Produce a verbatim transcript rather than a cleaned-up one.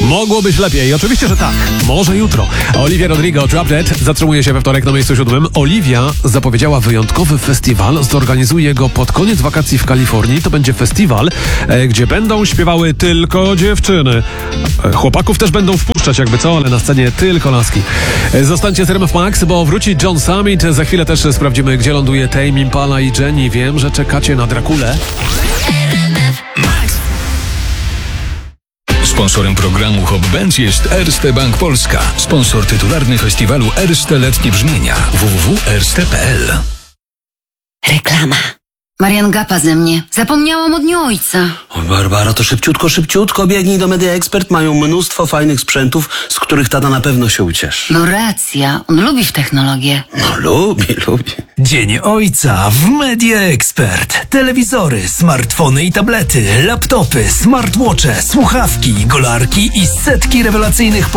Mogło być lepiej. Oczywiście, że tak. Może jutro. Olivia Rodrigo, Drop Dead, zatrzymuje się we wtorek na miejscu siódmym. Olivia zapowiedziała wyjątkowy festiwal. Zorganizuje go pod koniec wakacji w Kalifornii. To będzie festiwal, e, gdzie będą śpiewały tylko dziewczyny. E, chłopaków też będą wpuszczać, jakby co, ale na scenie tylko laski. E, zostańcie z R M F Max, bo wróci John Summit. Za chwilę też sprawdzimy, gdzie ląduje Tame Impala i Jenny. Wiem, że czekacie na Drakulę. Sponsorem programu Hop Benz jest Erste Bank Polska. Sponsor tytularny festiwalu Erste Letnie Brzmienia. w w w kropka erste kropka p l. Reklama. Marian gapa ze mnie. Zapomniałam od dnia ojca. O, Barbara, to szybciutko, szybciutko biegnij do Media Expert. Mają mnóstwo fajnych sprzętów, z których tata na pewno się ucieszy. No racja, on lubi w technologię. No lubi, lubi. Dzień Ojca w Media Expert. Telewizory, smartfony i tablety, laptopy, smartwatche, słuchawki, golarki i setki rewelacyjnych